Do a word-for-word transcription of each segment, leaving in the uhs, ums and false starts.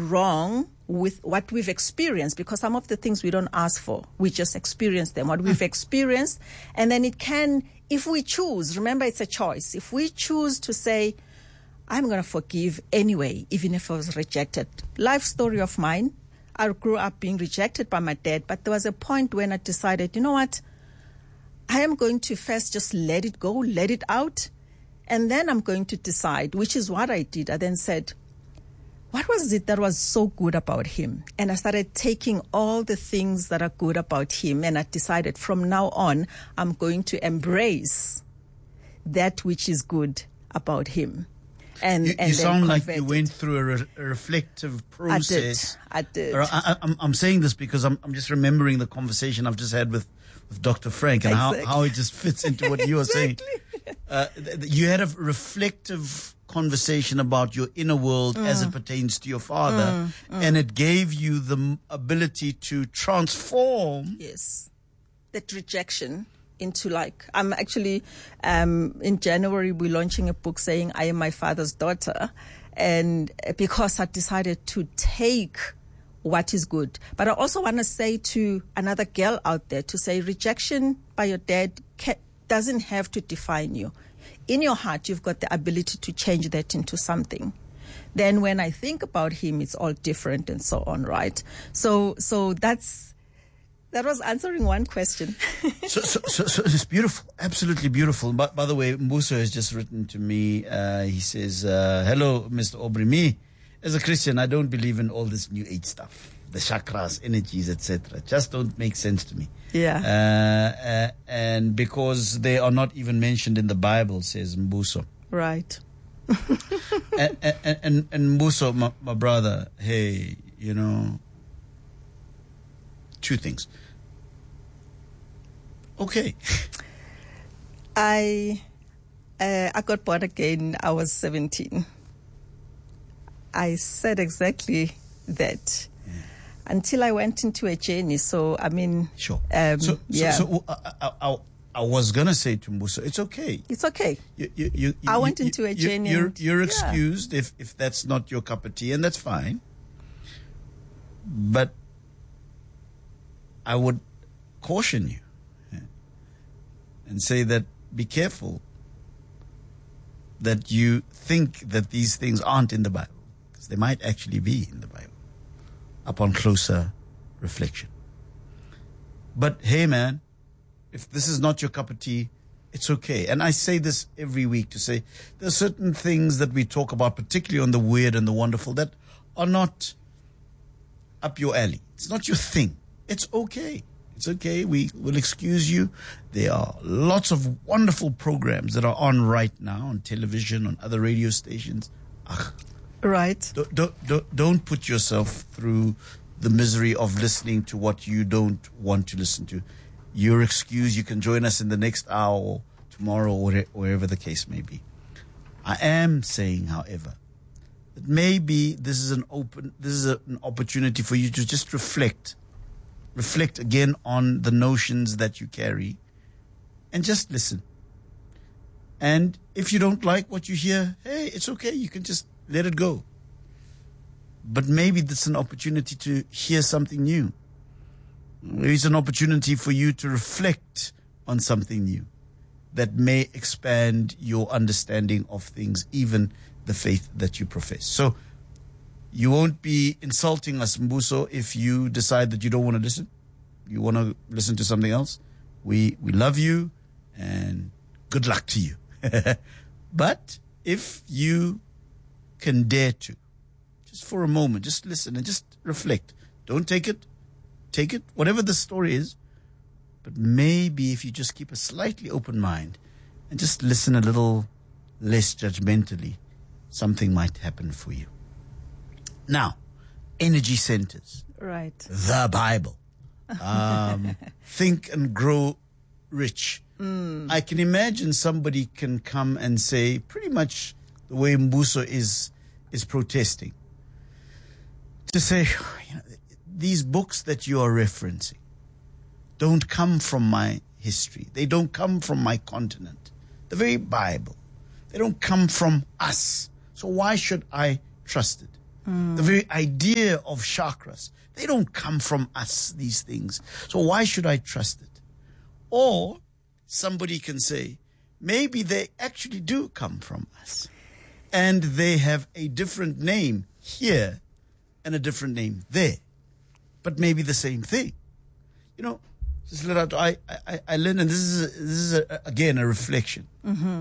wrong with what we've experienced, because some of the things we don't ask for, we just experience them, what we've experienced. And then it can, if we choose, remember it's a choice. If we choose to say, I'm going to forgive anyway, even if I was rejected. Life story of mine, I grew up being rejected by my dad, but there was a point when I decided, you know what, I am going to first just let it go, let it out, and then I'm going to decide, which is what I did. I then said, what was it that was so good about him? And I started taking all the things that are good about him, and I decided from now on, I'm going to embrace that which is good about him. And, you, and you sound like convert you it. went through a, re- a reflective process. I did. I did. Or I, I, I'm saying this because I'm, I'm just remembering the conversation I've just had with, with Doctor Frank and Exactly. how, how it just fits into what you are saying. Exactly. Uh, th- th- you had a reflective conversation about your inner world Mm. as it pertains to your father, Mm, mm. and it gave you the m- ability to transform. Yes. That rejection into like, I'm actually, um, in January, we're launching a book saying I am my father's daughter. And because I decided to take what is good. But I also want to say to another girl out there to say rejection by your dad ca- doesn't have to define you. In your heart, you've got the ability to change that into something. Then when I think about him, it's all different and so on, right? So, so that's, that was answering one question. so, so, so, so it's beautiful, absolutely beautiful. But by the way, Mbuso has just written to me. Uh, he says, uh, "Hello, Mister Aubrey. Me, as a Christian, I don't believe in all this new age stuff, the chakras, energies, et cetera. Just don't make sense to me. Yeah. Uh, uh, and because they are not even mentioned in the Bible," says Mbuso. Right. and, and, and, and Mbuso, my, my brother, hey, you know, two things. Okay. I uh, I got born again. I was seventeen. I said exactly that Yeah. until I went into a journey. So I mean, Sure. Um, so, so, yeah, so uh, I, I, I was gonna say to Mbuso, it's okay. it's okay. You, you, you, I you- went you- into a you- journey You're, and- you're yeah. excused if, if that's not your cup of tea, and that's fine. But I would caution you, yeah, and say that be careful that you think that these things aren't in the Bible, because they might actually be in the Bible upon closer reflection. But hey, man, if this is not your cup of tea, it's okay. And I say this every week to say there are certain things that we talk about, particularly on the weird and the wonderful, that are not up your alley. It's not your thing. It's okay. It's okay. We will excuse you. There are lots of wonderful programs that are on right now on television, on other radio stations. Ugh. Right. Don't, don't, don't, don't put yourself through the misery of listening to what you don't want to listen to. You're excused. You can join us in the next hour or tomorrow or wherever the case may be. I am saying, however, that maybe this is an open, this is a, an opportunity for you to just reflect, reflect again on the notions that you carry, and just listen. And if you don't like what you hear, hey, it's okay. You can just let it go. But maybe this is an opportunity to hear something new. Maybe it's an opportunity for you to reflect on something new that may expand your understanding of things, even the faith that you profess. So you won't be insulting us, Mbuso, if you decide that you don't want to listen. You want to listen to something else. We we love you, and good luck to you. But if you can dare to, just for a moment, just listen and just reflect. Don't take it. Take it, whatever the story is. But maybe if you just keep a slightly open mind and just listen a little less judgmentally, something might happen for you. Now, energy centers. Right. The Bible. Um, think and grow rich. Mm. I can imagine somebody can come and say, pretty much the way Mbuso is is protesting, to say, you know, these books that you are referencing don't come from my history. They don't come from my continent. The very Bible. They don't come from us. So why should I trust it? The very idea of chakras, they don't come from us, these things. So why should I trust it? Or somebody can say, maybe they actually do come from us. And they have a different name here and a different name there. But maybe the same thing. You know, I, I, I learned, and this is, a, this is a, again, a reflection. Mm-hmm.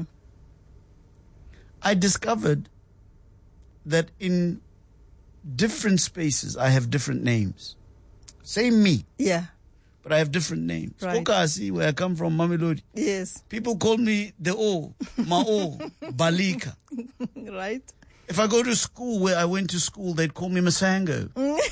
I discovered that in different spaces, I have different names. Same me. Yeah. But I have different names. Right. Okasi, where I come from, Mamelodi. Yes. People call me the O, Mao, Balika. Right. If I go to school where I went to school, they'd call me Masango.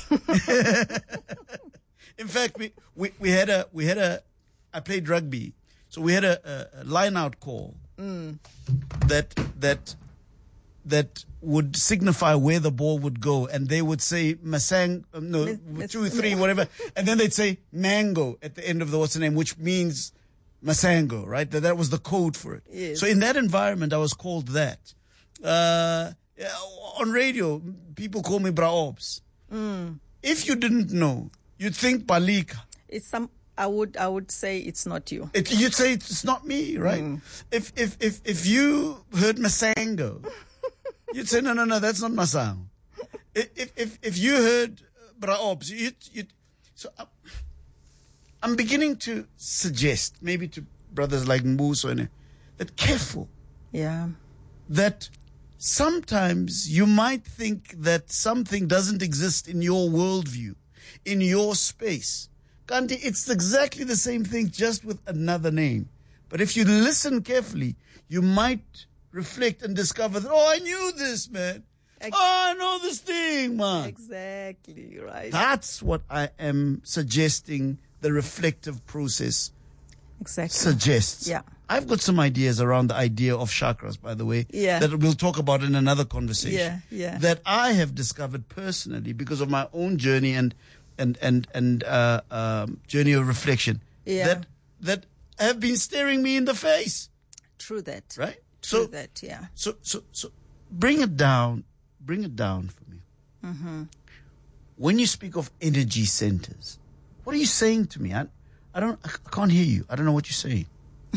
In fact, we, we, we had a, we had a, I played rugby. So we had a, a, a line out call Mm. that, that, that would signify where the ball would go. And they would say Masang, um, no, It's- two, three, whatever. And then they'd say Mango at the end of the what's the name, which means Masango, right? That, that was the code for it. Yes. So in that environment, I was called that. Uh, yeah, on radio, people call me Braobs. Mm. If you didn't know, you'd think Balika. It's some. I would. I would say it's not you. It, you'd say it's not me, right? Mm. If if if if you heard Masango, you'd say no, no, no, that's not Masango. If if if you heard Braobs, you'd, you'd so I'm, I'm beginning to suggest, maybe to brothers like Mbuso, and that careful Yeah. that sometimes you might think that something doesn't exist in your worldview, in your space. Kanti, it's exactly the same thing, just with another name. But if you listen carefully, you might reflect and discover that, oh, I knew this, man. Ex- Oh, I know this thing, man. Exactly. Right. That's what I am suggesting the reflective process Exactly. suggests. Yeah. I've got some ideas around the idea of chakras, by the way, Yeah. that we'll talk about in another conversation. Yeah, yeah. That I have discovered personally because of my own journey and and and and uh, um, journey of reflection. Yeah. That that have been staring me in the face. True that. Right. True So that. Yeah. so so so bring it down. Bring it down for me. Mm-hmm. When you speak of energy centers, what are you saying to me? I, I don't. I can't hear you. I don't know what you're saying.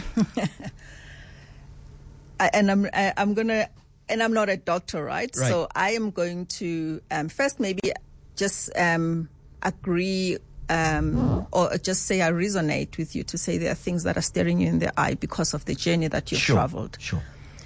I, and I'm I, I'm gonna and I'm not a doctor, right? Right. So I am going to um, first maybe just um, agree um, or just say I resonate with you to say there are things that are staring you in the eye because of the journey that you've Sure. traveled. Sure.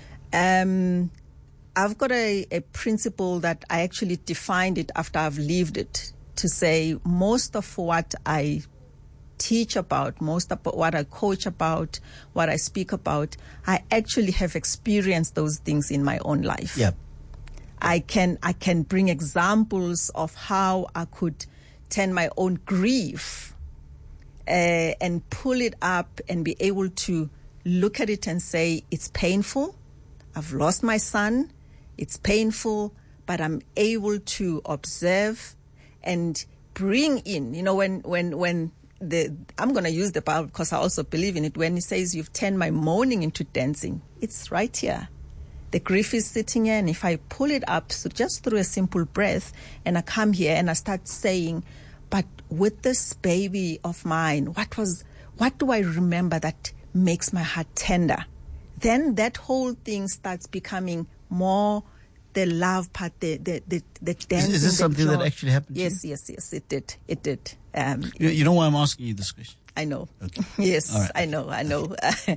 Um, I've got a, a principle that I actually defined it after I've lived it to say most of what I teach about, most of what I coach about, what I speak about, I actually have experienced those things in my own life. Yeah. I can I can bring examples of how I could turn my own grief uh, and pull it up and be able to look at it and say, it's painful. I've lost my son. It's painful, but I'm able to observe and bring in, you know, when, when, when the, I'm going to use the Bible because I also believe in it. When he says you've turned my mourning into dancing, it's right here. The grief is sitting here, and if I pull it up, so just through a simple breath, and I come here and I start saying, but with this baby of mine, what was, what do I remember that makes my heart tender? Then that whole thing starts becoming more the love part, the the the, the dancing. Is this the something that joy. actually happened to Yes, yes, yes, it did. It did. Um, You, you know why I'm asking you this question? I know. Okay. Yes, All right. I know. I know.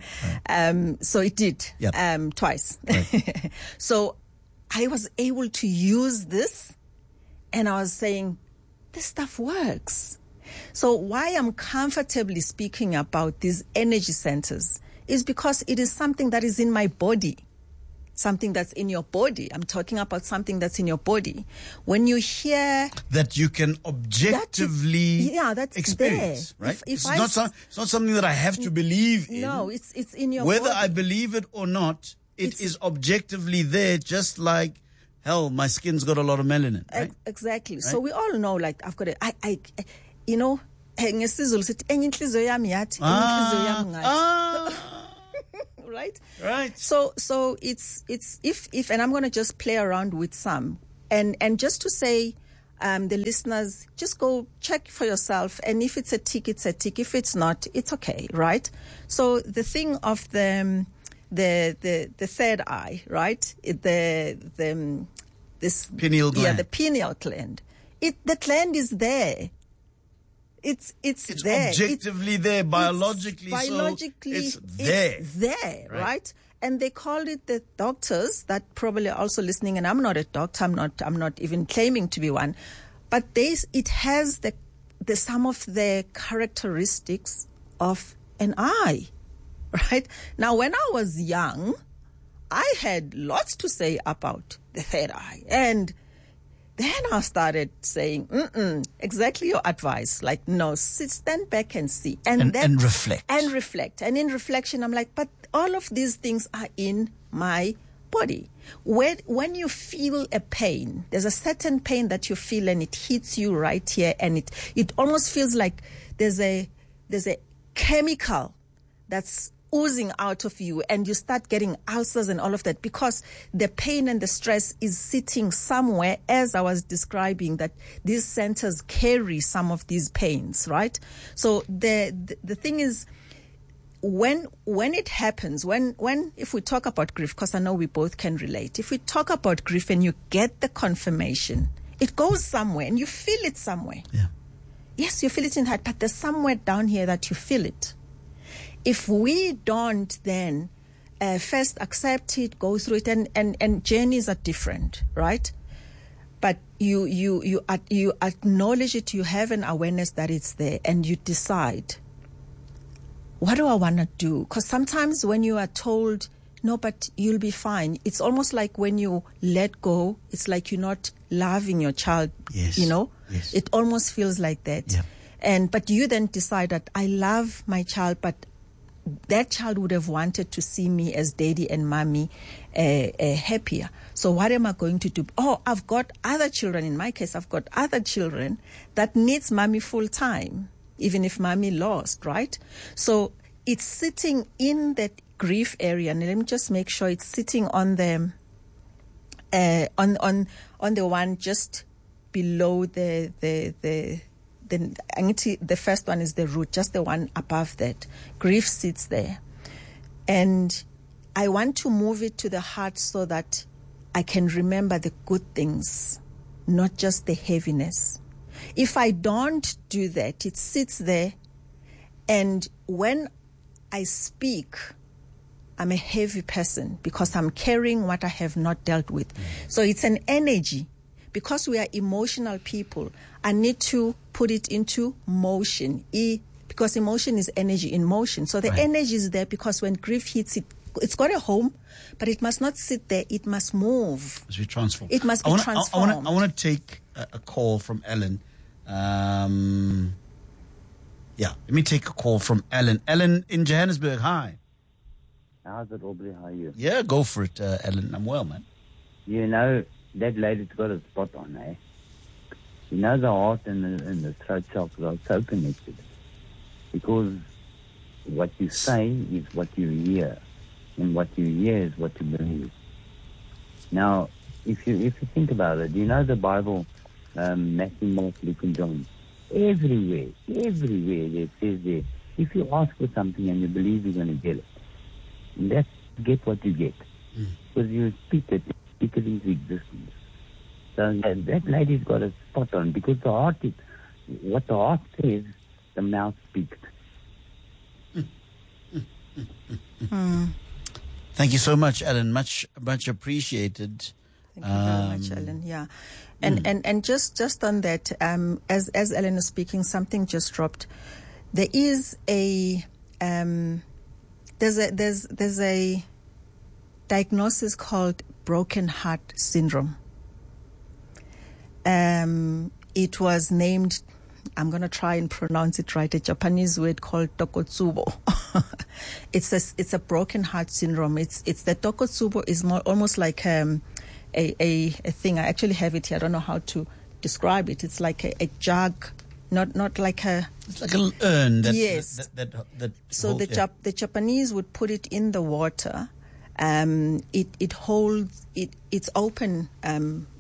um, so it did Yep. um, twice. Right. So I was able to use this, and I was saying, this stuff works. So why I'm comfortably speaking about these energy centers is because it is something that is in my body. Something that's in your body. I'm talking about something that's in your body. When you hear That you can objectively yeah, that's experience, there. right? If- if it's, I not s- some, it's not something that I have to believe in. no, it's it's in your Whether body. I believe it or not, it It's- is objectively there, just like, hell, my skin's got a lot of melanin, right? Ex- Exactly. So we all know, like, I've got a, I, I, you know, ngesizulu sithi enye inhliziyo yami yathi, enye inhliziyo yami ngathi. ah, Right? right. So, so it's, it's, if, if, and I'm going to just play around with some And and just to say, um, the listeners, just go check for yourself. And if it's a tick, it's a tick. If it's not, it's okay, right? So the thing of the um, the the the third eye, right? It, the the um, this pineal gland. Yeah, the pineal gland. It the gland is there. It's it's, it's there. objectively it's, there, biologically. It's biologically, so it's there. It's there, right? right? And they called it, the doctors that probably are also listening, and I'm not a doctor, I'm not I'm not even claiming to be one, but they, it has the the some of the characteristics of an eye, right? Now, when I was young, I had lots to say about the third eye, and then I started saying, Mm-mm, exactly your advice. Like, no, sit, stand back and see. And, and, then, and reflect. And reflect. And in reflection, I'm like, but all of these things are in my body. When, when you feel a pain, there's a certain pain that you feel and it hits you right here. And it, it almost feels like there's a, there's a chemical that's oozing out of you, and you start getting ulcers and all of that because the pain and the stress is sitting somewhere, as I was describing, that these centers carry some of these pains, right? So the the, the thing is, when when it happens, when when if we talk about grief, because I know we both can relate, if we talk about grief and you get the confirmation, it goes somewhere and you feel it somewhere. Yeah. Yes, you feel it in the heart, but there's somewhere down here that you feel it. If we don't then uh, first accept it, go through it, and, and, and journeys are different, right? But you you you uh, you acknowledge it, you have an awareness that it's there, and you decide, what do I want to do? Because sometimes when you are told, no, but you'll be fine, it's almost like when you let go, it's like you're not loving your child, yes. you know? Yes. It almost feels like that. Yeah. And but you then decide that I love my child, but that child would have wanted to see me as daddy and mommy uh, uh, happier. So what am I going to do? Oh, I've got other children. In my case, I've got other children that needs mommy full time, even if mommy lost, right? So it's sitting in that grief area. And let me just make sure it's sitting on the, uh, on, on, on the one just below the, the, the, The, the first one is the root, just the one above that. Grief sits there. And I want to move it to the heart so that I can remember the good things, not just the heaviness. If I don't do that, it sits there. And when I speak, I'm a heavy person because I'm carrying what I have not dealt with. Mm. So it's an energy. Because we are emotional people, I need to put it into motion. E, because emotion is energy in motion. So the right. energy is there because when grief hits it, it's got a home, but it must not sit there. It must move. It must be transformed. It must be I wanna, transformed. I, I want to take a, a call from Ellen. Um, yeah, let me take a call from Ellen. Ellen in Johannesburg, hi. How's it, Aubrey? How are you? Yeah, go for it, uh, Ellen. I'm well, man. You know, that lady's got a spot on, eh? You know, the heart and the, and the throat chakras are so connected. Because what you say is what you hear. And what you hear is what you believe. Now, if you if you think about it, you know the Bible, um, Matthew, Mark, Luke, and John. Everywhere, everywhere it says there, if you ask for something and you believe you're going to get it, and that's get what you get. Mm. Because you speak it. Speak it into existence. So that, that lady's got a spot on because the heart is, what the heart says, the mouth speaks. Mm. Thank you so much, Ellen. Much, much appreciated. Thank you very much, Um, Ellen. Yeah, and mm. and and just just on that, um, as as Ellen is speaking, something just dropped. There is a um, there's a there's there's a diagnosis called broken heart syndrome. Um, it was named, I'm going to try and pronounce it right, a Japanese word called Takotsubo. it's a it's a broken heart syndrome. It's it's the Takotsubo is more almost like um, a, a a thing. I actually have it here. I don't know how to describe it. It's like a, a jug, not not like a. It's like an urn. That, yes. That, that, that, that so hold, the yeah. Jap- the Japanese would put it in the water. Um, it it holds it. It's open um,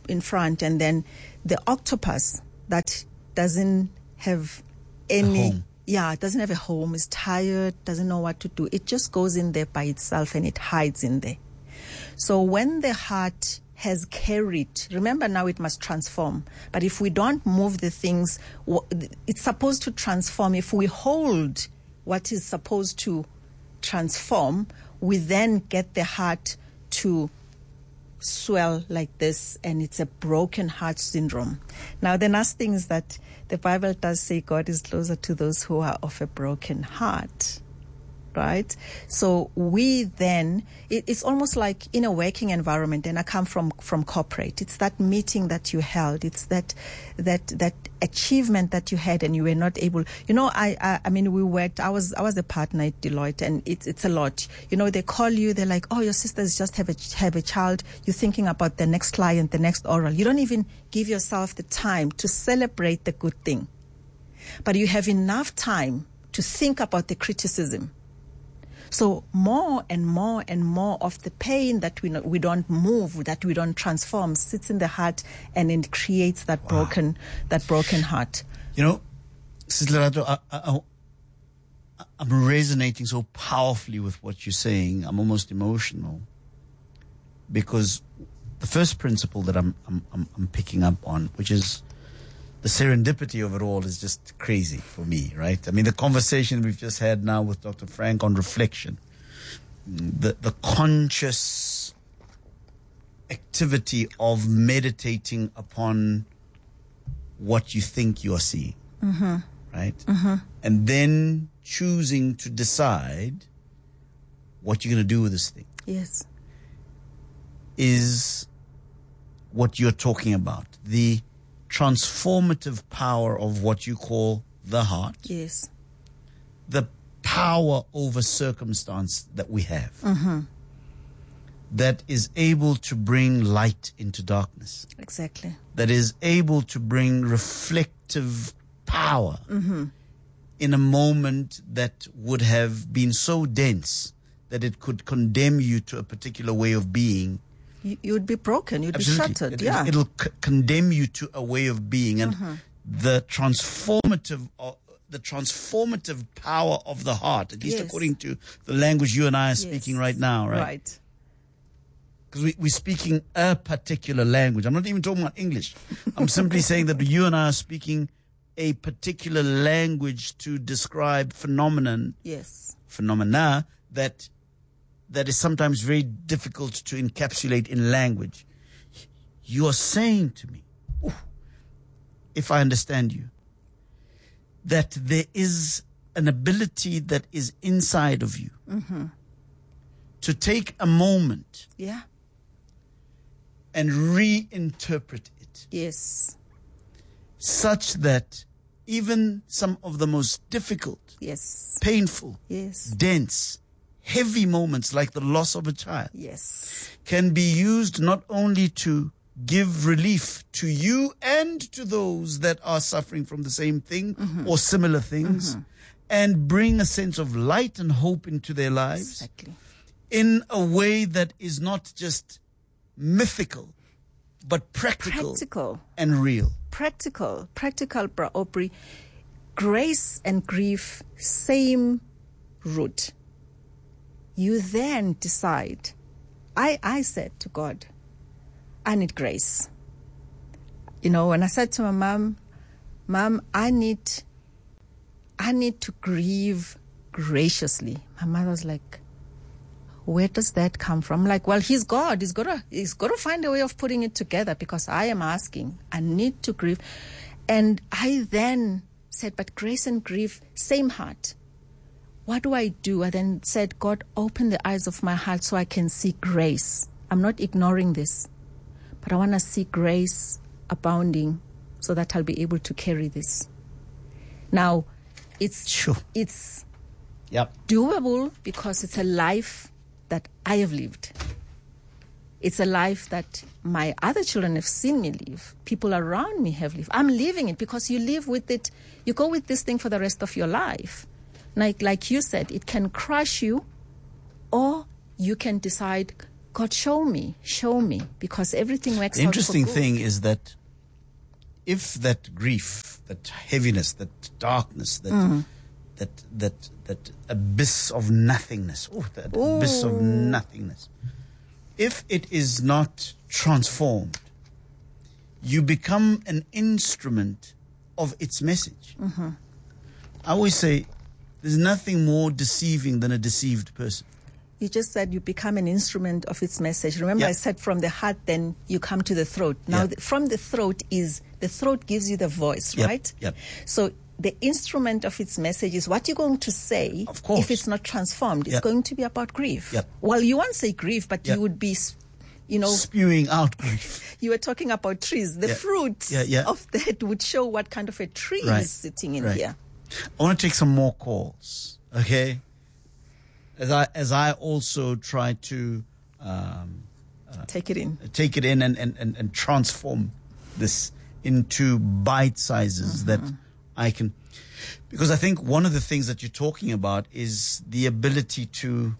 in front, and then the octopus that doesn't have any, home. yeah, it doesn't have a home, is tired, doesn't know what to do. It just goes in there by itself and it hides in there. So when the heart has carried, remember now it must transform. But if we don't move the things, it's supposed to transform. If we hold what is supposed to transform, we then get the heart to swell like this, and it's a broken heart syndrome. Now, the last thing is that the Bible does say God is closer to those who are of a broken heart, right? So we then, it, it's almost like in a working environment, and I come from, from corporate. It's that meeting that you held. It's that, that, that achievement that you had and you were not able, you know, I, I, I mean, we worked, I was, I was a partner at Deloitte, and it's, it's a lot. You know, they call you, they're like, oh, your sisters just have a, have a child. You're thinking about the next client, the next oral. You don't even give yourself the time to celebrate the good thing, but you have enough time to think about the criticism. So more and more and more of the pain that we we don't move, that we don't transform, sits in the heart, and it creates that wow. broken that broken heart. You know, Sister Lerato, I, I, I, I'm resonating so powerfully with what you're saying. I'm almost emotional because the first principle that I'm I'm I'm, I'm picking up on, which is the serendipity of it all, is just crazy for me, right? I mean, the conversation we've just had now with Doctor Frank on reflection, the the conscious activity of meditating upon what you think you are seeing, mm-hmm. right? Mm-hmm. And then choosing to decide what you're going to do with this thing. Yes. Is what you're talking about. The transformative power of what you call the heart. Yes. The power over circumstance that we have. Mm-hmm. That is able to bring light into darkness. Exactly. That is able to bring reflective power mm-hmm. in a moment that would have been so dense that it could condemn you to a particular way of being. You would be broken. You'd Absolutely. be shattered. It, yeah. It'll c- condemn you to a way of being, and mm-hmm. the transformative, uh, the transformative power of the heart, at least yes. according to the language you and I are yes. speaking right now, right? Right. Because we, we're speaking a particular language. I'm not even talking about English. I'm simply saying that you and I are speaking a particular language to describe phenomenon, yes, phenomena that. that is sometimes very difficult to encapsulate in language. You are saying to me, if I understand you, that there is an ability that is inside of you mm-hmm. to take a moment yeah. and reinterpret it. Yes. Such that even some of the most difficult, yes, painful, yes, dense, heavy moments like the loss of a child yes. can be used not only to give relief to you and to those that are suffering from the same thing mm-hmm. or similar things, mm-hmm. and bring a sense of light and hope into their lives exactly. in a way that is not just mythical, but practical, practical. and real. Practical, practical, Bra Aubrey. Grace and grief, same root. You then decide. I, I said to God, I need grace. You know, when I said to my mom, Mom, I need, I need to grieve graciously. My mother was like, where does that come from? I'm like, well, he's God. He's got to, he's got to find a way of putting it together, because I am asking. I need to grieve. And I then said, but grace and grief, same heart. What do I do? I then said, God, open the eyes of my heart so I can see grace. I'm not ignoring this, but I want to see grace abounding so that I'll be able to carry this. Now, it's sure. it's yep. doable because it's a life that I have lived. It's a life that my other children have seen me live. People around me have lived. I'm living it because you live with it. You go with this thing for the rest of your life. Like, like you said, it can crush you, or you can decide, God, show me, show me, because everything works The out for interesting good. thing is that if that grief, that heaviness, that darkness, that Mm. that that that abyss of nothingness, oh, that abyss of nothingness, if it is not transformed, you become an instrument of its message. Mm-hmm. I always say, there's nothing more deceiving than a deceived person. You just said you become an instrument of its message. Remember, Yeah. I said from the heart, then you come to the throat. Now, Yeah. the, from the throat is, the throat gives you the voice, Yep, right? yep. So the instrument of its message is what you're going to say. Of course. If it's not transformed, it's Yep. going to be about grief. Yep. Well, you won't say grief, but Yep. you would be, s- you know, Spewing out grief. you were talking about trees. The Yeah. fruit Yeah, yeah. of that would show what kind of a tree Right, is sitting in right. here. I want to take some more calls, okay? As I as I also try to um, Take it in. take it in and, and, and, and transform this into bite sizes that I can, because I think one of the things that you're talking about is the ability to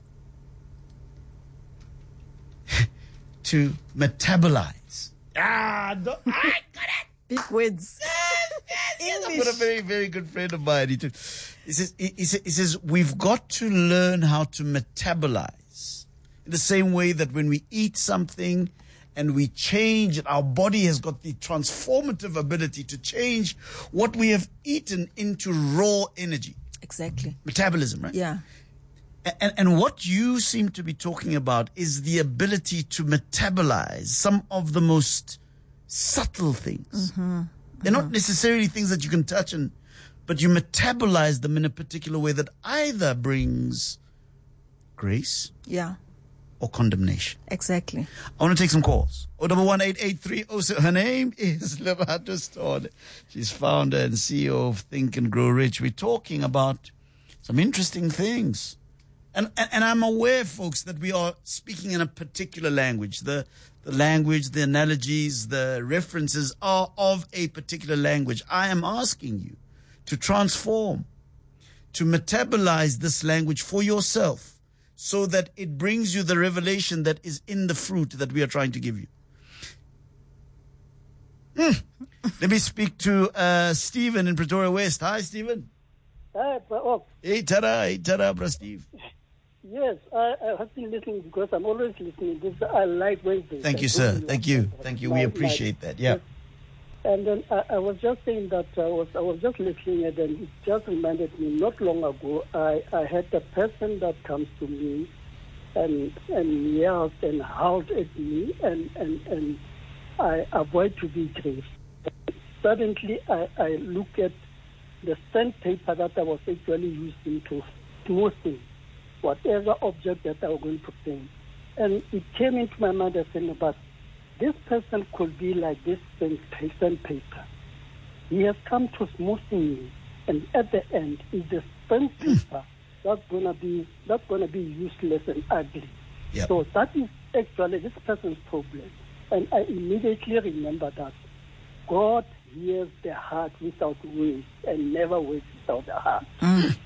to metabolize. Ah, no, I got it. Big words. I've got a very, very good friend of mine. He, took, he, says, he, he says, he says, we've got to learn how to metabolize in the same way that when we eat something and we change it, our body has got the transformative ability to change what we have eaten into raw energy. Exactly. Metabolism, right? Yeah. And, and what you seem to be talking about is the ability to metabolize some of the most subtle things. Mm-hmm. They're not necessarily things that you can touch, and but you metabolize them in a particular way that either brings grace Yeah. or condemnation. Exactly. I want to take some calls. Oh, double one eight eight three oh. Her name is Lerato Stone. She's founder and C E O of Think and Grow Rich. We're talking about some interesting things. And, and and I'm aware, folks, that we are speaking in a particular language. The the language, the analogies, the references are of a particular language. I am asking you to transform, to metabolize this language for yourself so that it brings you the revelation that is in the fruit that we are trying to give you. Hmm. Let me speak to uh, Stephen in Pretoria West. Hi, Stephen. Hi, oh, Hey, tada, hey, tada, bro, Steve. yes, I, I have been listening because I'm always listening. This I like Wednesday. Thank you, sir. Thank you. Thank you. We appreciate that. Yeah. And then I, I was just saying that I was I was just listening, and then it just reminded me. Not long ago, I, I had a person that comes to me, and and yelled and howled at me, and and and I avoid to be grieved. Suddenly, I, I look at the sandpaper that I was actually using to smoothing whatever object that I was going to paint. And it came into my mind as saying, but this person could be like this sandpaper. He has come to smoothing me, and at the end is the sandpaper that's gonna be that's gonna be useless and ugly. Yep. So that is actually this person's problem. And I immediately remember that God hears the heart without words and never words without the heart. Mm.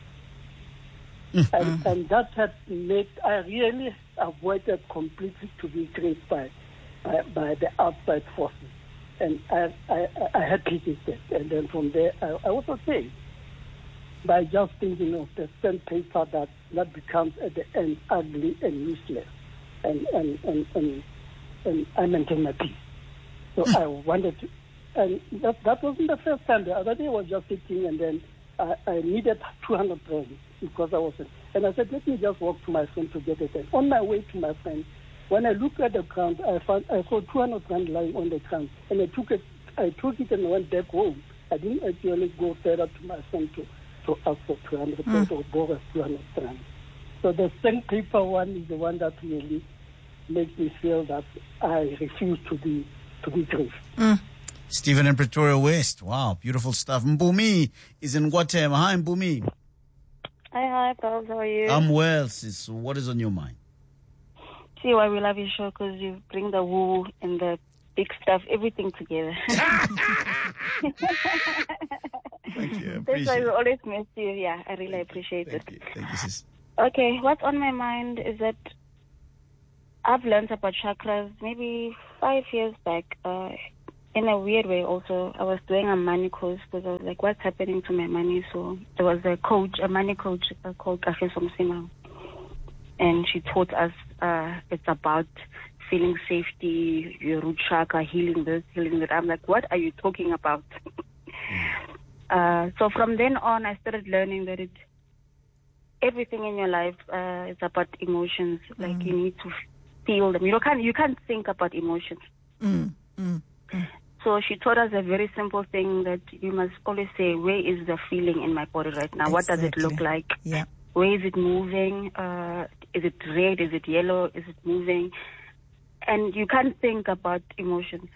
and, and that had made, I really avoided completely to be grieved by, by, by the outside forces. And I, I, I had resisted. And then from there, I, I was okay. By just thinking of the sandpaper that, that becomes at the end ugly and useless. And, and, and, and, and I maintain my peace. So I wanted to, and that, that wasn't the first time. The other day I was just sitting, and then I, I needed two hundred rand because I was, and I said, let me just walk to my friend to get it. And on my way to my friend, when I looked at the ground, I found I saw two hundred rand lying on the ground, and I took it. I took it and went back home. I didn't actually go further to my friend to, to ask for two hundred rand or borrow two hundred rand. So the sandpaper one is the one that really makes me feel that I refuse to be to be grieved. Mm. Stephen in Pretoria West. Wow, beautiful stuff. Mbumi is in Guatemala. Hi, Mbumi. Hi, hi, pals. How are you? I'm well, sis. What is on your mind? See why we love your show, because you bring the woo and the big stuff, everything together. Thank you. I That's why appreciate we it. always miss you. Yeah, I really appreciate Thank it. you. Thank you, sis. Okay, what's on my mind is that I've learned about chakras maybe five years back. Uh, in a weird way also, I was doing a money course because I was like, what's happening to my money? So there was a coach, a money coach uh, called Kafe Somsima. And she taught us uh, it's about feeling safety, your root chakra, healing this, healing that. I'm like, what are you talking about? uh, so from then on, I started learning that it everything in your life uh, is about emotions. Like mm. you need to feel them. You can't you can't think about emotions. Mm. Mm. Mm. So she taught us a very simple thing that you must always say, where is the feeling in my body right now? Exactly. What does it look like? Yeah. Where is it moving? Uh, is it red? Is it yellow? Is it moving? And you can't think about emotions.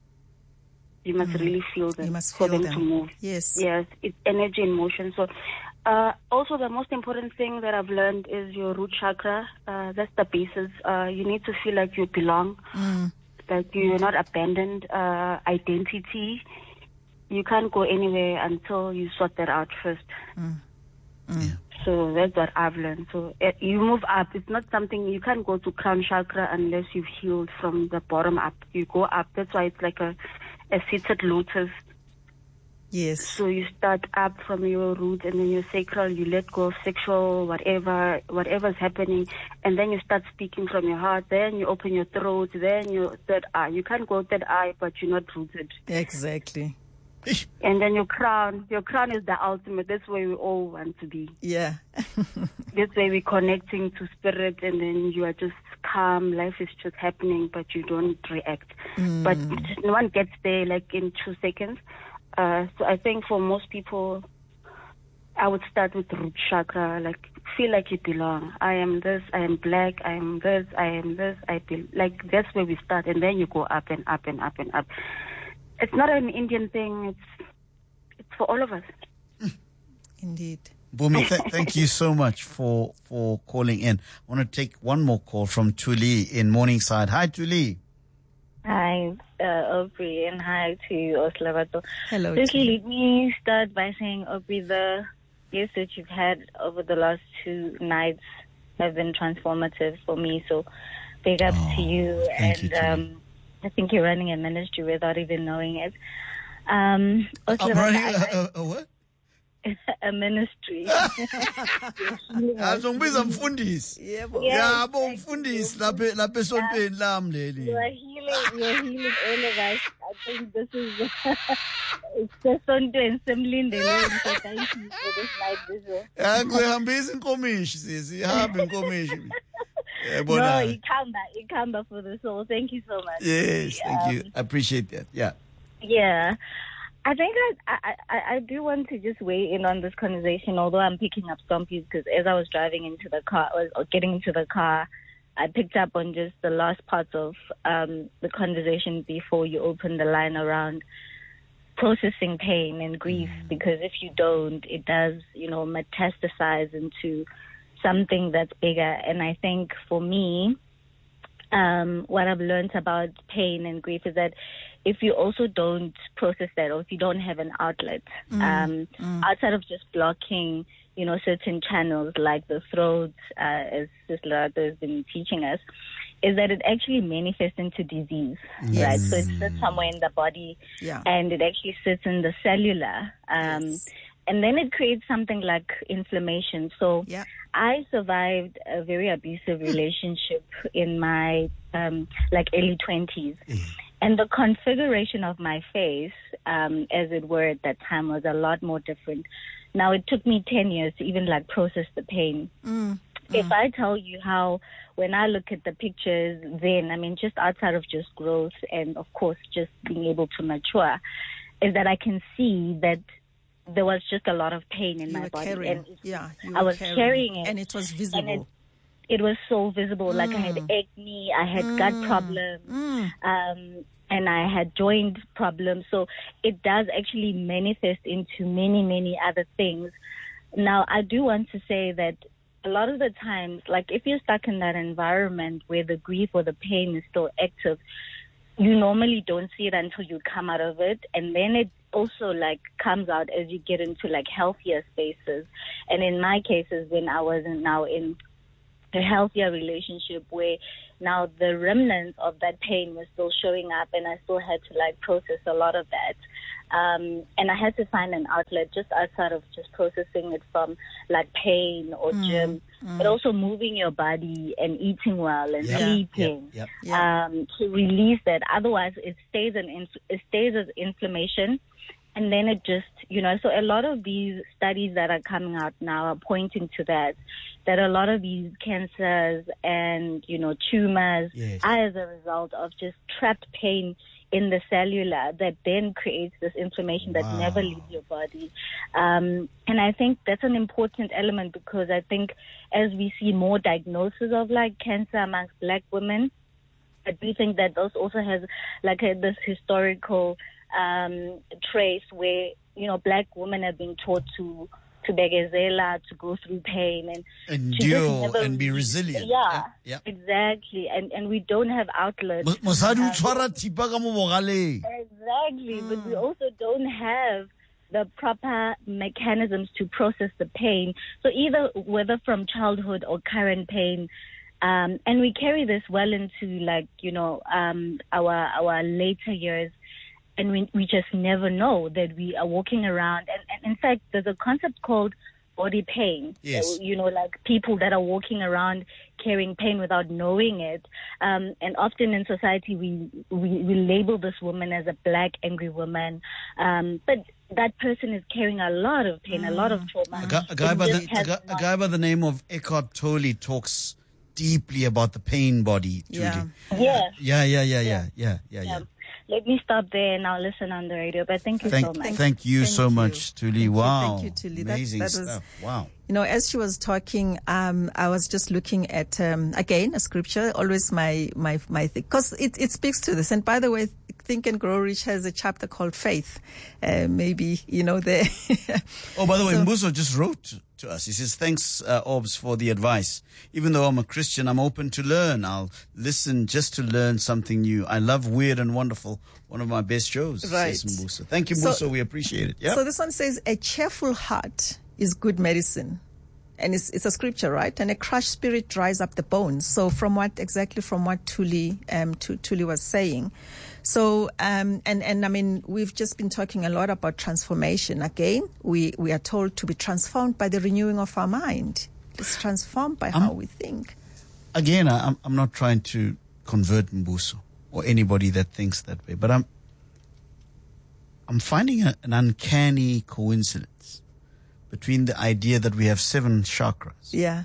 You must mm. really feel them you must for feel them, them to move. Yes. Yes, it's energy in motion. So uh, also the most important thing that I've learned is your root chakra. Uh, that's the basis. Uh, you need to feel like you belong, mm. like you're not abandoned. Uh, identity. You can't go anywhere until you sort that out first. Mm. Mm. Yeah. So that's what I've learned. So uh, you move up. It's not something, you can't go to crown chakra unless you've healed from the bottom up. You go up. That's why it's like a, a seated lotus. Yes. So you start up from your root and then your sacral, you let go of sexual, whatever, whatever's happening. And then you start speaking from your heart. Then you open your throat. Then your third eye. You can't go third eye, but you're not rooted. Exactly. And then your crown, your crown is the ultimate. That's where we all want to be. Yeah. That's where we're connecting to spirit, and then you are just calm. Life is just happening, but you don't react. Mm. But no one gets there like in two seconds. Uh, so I think for most people, I would start with root chakra, like feel like you belong. I am this, I am black, I am this, I am this, I be like that's where we start, and then you go up and up and up and up. It's not an Indian thing. It's it's for all of us. Indeed. Bumi, th- thank you so much for, for calling in. I want to take one more call from Tuli in Morningside. Hi, Tuli. Hi, uh, Aubrey, and hi to Oslavato. Hello. Firstly, let me start by saying, Aubrey, the guests that you've had over the last two nights have been transformative for me. So, big ups oh, to you. Thank and you, um, I think you're running a ministry without even knowing it. Um, I'm running a, a, a what? A ministry. Azongibiza mfundisi. Yebo. Yabo mfundisi lapha lapha esontweni lami leli. You are healing, you are healing all of us. I think this is it's the Sontweni semlindeleni. So thank you for this night visual. Angihambisa inkomishi sisi, ihamba inkomishi. No, Ikamba, Ikamba for the soul. Thank you so much. Yes, thank um, you. I appreciate that. Yeah. Yeah. I think I, I, I, I do want to just weigh in on this conversation, although I'm picking up some pieces, because as I was driving into the car, or getting into the car, I picked up on just the last parts of um, the conversation before you opened the line around processing pain and grief, mm. because if you don't, it does, you know, metastasize into something that's bigger. And I think for me, um, what I've learned about pain and grief is that if you also don't process that, or if you don't have an outlet, mm, um, mm. outside of just blocking, you know, certain channels like the throat, uh, as Sister Lerato has been teaching us, is that it actually manifests into disease, yes. right? So it sits somewhere in the body, yeah. and it actually sits in the cellular, um, yes. and then it creates something like inflammation. So yeah. I survived a very abusive relationship in my um, like early twenties. Mm. And the configuration of my face, um, as it were at that time, was a lot more different. Now, it took me ten years to even like process the pain. Mm. If mm. I tell you how, when I look at the pictures then, I mean, just outside of just growth and, of course, just being able to mature, is that I can see that there was just a lot of pain in you my were body. Carrying. And yeah, I was carrying. carrying it. And it was visible. And it, it was so visible. Mm. Like I had acne, I had mm. gut problems, mm. um, and I had joint problems. So it does actually manifest into many, many other things. Now, I do want to say that a lot of the times, like if you're stuck in that environment where the grief or the pain is still active, you normally don't see it until you come out of it. And then it also like comes out as you get into like healthier spaces. And in my cases, when I wasn't now in a healthier relationship where Now the remnants of that pain was still showing up, and I still had to like process a lot of that. Um, and I had to find an outlet just outside of just processing it from like pain or Mm, gym, mm. but also moving your body and eating well and Yep, sleeping yep, Yeah. um, to release that. Otherwise, it stays an inf- it stays as inflammation, and then it just you know. So a lot of these studies that are coming out now are pointing to that. That a lot of these cancers and you know tumors Yes. are as a result of just trapped pain in the cellular that then creates this inflammation that Wow. never leaves your body. Um, and I think that's an important element because I think as we see more diagnosis of like cancer amongst black women, I do think that this also has like a, this historical um, trace where, you know, black women have been taught to to begezela, to go through pain and to just Endure never and be really- resilient. Yeah, yeah. exactly. And and we don't have outlets. Mo- Mosadi o Um, tshwara thipa ka mo bogaleng. Exactly, but we also don't have the proper mechanisms to process the pain. So either whether from childhood or current pain, um, and we carry this well into like you know um, our our later years, and we we just never know that we are walking around. And, and in fact, there's a concept called body pain. Yes. So, you know, like people that are walking around carrying pain without knowing it. Um, and often in society, we, we, we label this woman as a black angry woman. Um, but that person is carrying a lot of pain, a lot of trauma. A guy, a guy It by the just a has guy, a not- guy by the name of Eckhart Tolle talks deeply about the pain body. Judy. Yeah. Yeah. yeah, yeah, yeah, yeah, yeah, yeah, yeah. Yeah. Let me stop there and I'll listen on the radio. But thank you Thank, so much. thank you Thank so you. much, Tuli. Thank you, Wow, thank you, Tuli. That- amazing that was- stuff. Wow. You know, as she was talking, um, I was just looking at, um, again, a scripture, always my, my, my thing, because it, it speaks to this. And by the way, Think and Grow Rich has a chapter called Faith. Uh, maybe, you know, there. Oh, by the way, So- Mbuso just wrote to us. He says, thanks, uh, Orbs, for the advice. Even though I'm a Christian, I'm open to learn. I'll listen just to learn something new. I love Weird and Wonderful. One of my best shows, Right. says Mbuso. Thank you, So- Mbuso. We appreciate it. Yeah. So this one says, a cheerful heart is good medicine. And it's, it's a scripture, right? And a crushed spirit dries up the bones. So from what, exactly from what Tuli, um, Tu- Tuli was saying. So, um, and, and I mean, we've just been talking a lot about transformation. Again, we, we are told to be transformed by the renewing of our mind. It's transformed by how we think. Again, I- I'm, I'm not trying to convert Mbuso or anybody that thinks that way, but I'm, I'm finding a, an uncanny coincidence between the idea that we have seven chakras Yeah.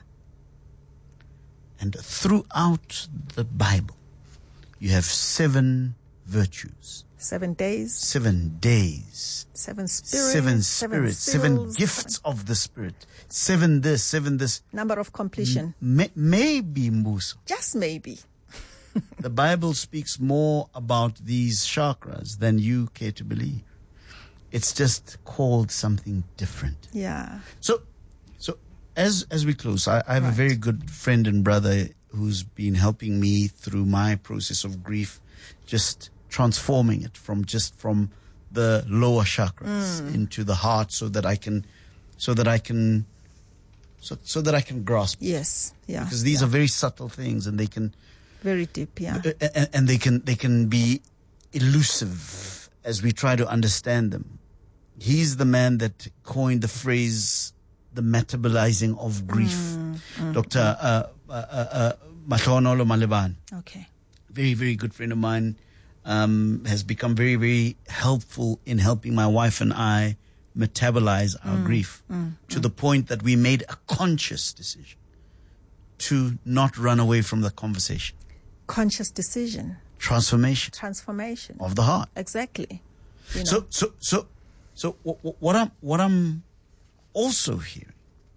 and throughout the Bible, you have seven virtues, Seven days, seven days, seven spirits, seven spirits, seven seals, gifts of the Spirit, seven this, seven this. number of completion. May, maybe, Mbuso, Just maybe. the Bible speaks more about these chakras than you care to believe. It's just called something different. Yeah. So, so as as we close, I, I have a Right. very good friend and brother who's been helping me through my process of grief, just transforming it from just from the lower chakras Mm. into the heart, so that I can, so that I can, so so that I can grasp. Yes. Yeah. Because these yeah. are very subtle things, and they can, very deep. Yeah. uh, and, and they can they can be elusive as we try to understand them. He's the man that coined the phrase, the metabolizing of grief. Mm, Doctor Uh, uh, uh, uh, Mahlonolo Malebane, Okay. very, very good friend of mine, um, has become very, very helpful in helping my wife and I metabolize our grief to the point that we made a conscious decision to not run away from the conversation. Conscious decision, Transformation transformation. of the heart. Exactly. You know. So, so, so, so, w- w- what I'm, what I'm also hearing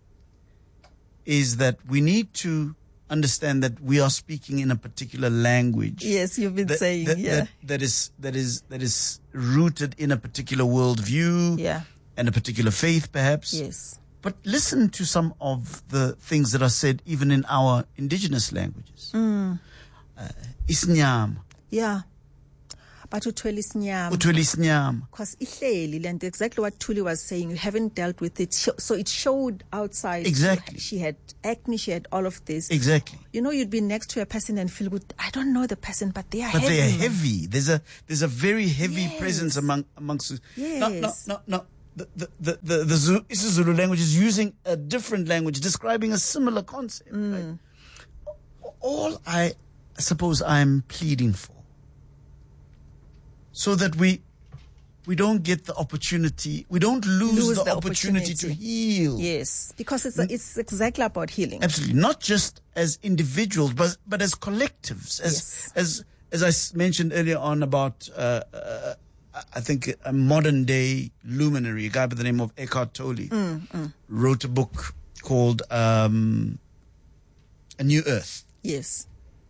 is that we need to understand that we are speaking in a particular language. Yes, you've been that, saying, that, yeah. that, that is that is that is rooted in a particular worldview, Yeah. and a particular faith, perhaps. Yes. But listen to some of the things that are said even in our indigenous languages. Mm. Uh, Isnyama. Yeah. But uthwele isinyama. uthwele isinyama. Because ihleli, and exactly what Thuli was saying, you haven't dealt with it. So it showed outside. Exactly. She had acne, she had all of this. Exactly. You know, you'd be next to a person and feel good. I don't know the person, but they are But heavy. they are heavy. There's a there's a very heavy Yes. presence among amongst. Yes. No, no, no, no. The the the the, the Zulu, Zulu language is using a different language, describing a similar concept. Mm. Right? All I suppose I'm pleading for, so that we we don't get the opportunity, we don't lose, Lose the, the opportunity, to opportunity. heal. Yes, because it's it's exactly about healing. Absolutely, not just as individuals, but but as collectives, as Yes. as as I s- mentioned earlier on about, uh, uh, I think a modern day luminary, a guy by the name of Eckhart Tolle, Mm, mm. wrote a book called um, A New Earth. Yes.